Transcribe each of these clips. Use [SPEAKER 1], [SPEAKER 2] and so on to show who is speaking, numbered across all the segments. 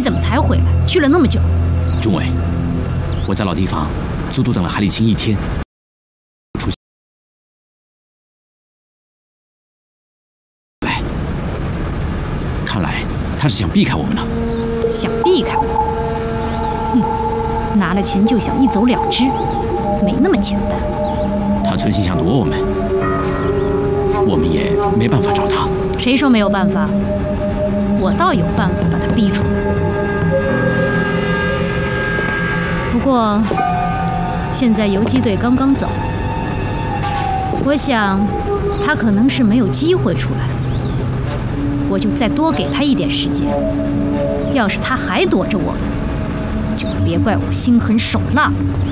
[SPEAKER 1] 怎么才回来？去了那么久。
[SPEAKER 2] 钟伟，我在老地方足足等了韩立清1天。来，看来他是想避开我们了。
[SPEAKER 1] 想避开我？哼，拿了钱就想一走了之，没那么简单。
[SPEAKER 2] 他存心想躲我们，我们也没办法找他。
[SPEAKER 1] 谁说没有办法？我倒有办法把他逼出来。不过，现在游击队刚刚走，我想他可能是没有机会出来，我就再多给他一点时间。要是他还躲着我们，就别怪我心狠手辣。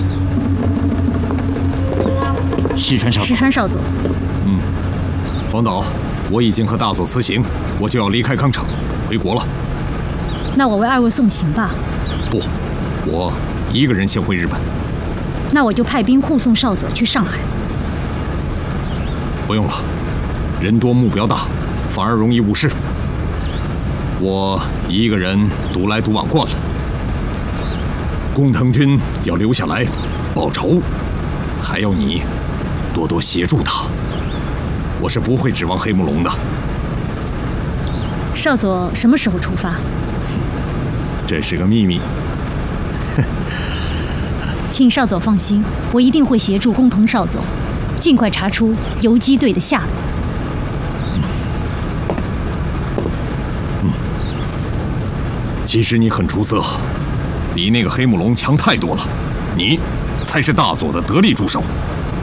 [SPEAKER 2] 石川少佐，
[SPEAKER 1] 石川少佐，
[SPEAKER 3] 方导，我已经和大佐辞行，我就要离开康城，回国了。
[SPEAKER 1] 那我为二位送行吧。
[SPEAKER 3] 不，我一个人先回日本。
[SPEAKER 1] 那我就派兵护送少佐去上海。
[SPEAKER 3] 不用了，人多目标大，反而容易误事。我一个人独来独往惯了，工藤军要留下来报仇，还要你多多协助他。我是不会指望黑木龙的。
[SPEAKER 1] 少佐什么时候出发？
[SPEAKER 3] 这是个秘密。
[SPEAKER 1] 请少佐放心，我一定会协助工藤少佐，尽快查出游击队的下落。
[SPEAKER 3] 其实你很出色，比那个黑木龙强太多了，你才是大佐的得力助手。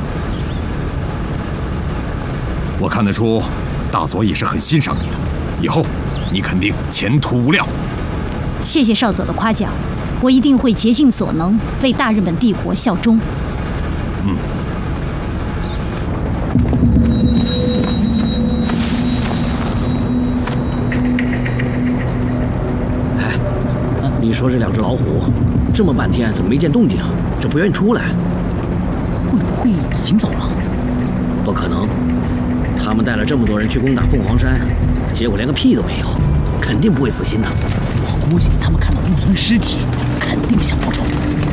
[SPEAKER 3] 我看得出，大佐也是很欣赏你的，以后你肯定前途无量。
[SPEAKER 1] 谢谢少佐的夸奖，我一定会竭尽所能为大日本帝国效忠。
[SPEAKER 4] 你说这2只老虎，这么半天怎么没见动静？这不愿意出来，会不会已经走了？不可能，他们带了这么多人去攻打凤凰山，结果连个屁都没有，肯定不会死心的。
[SPEAKER 5] 我估计他们看到木村尸体，肯定想报仇。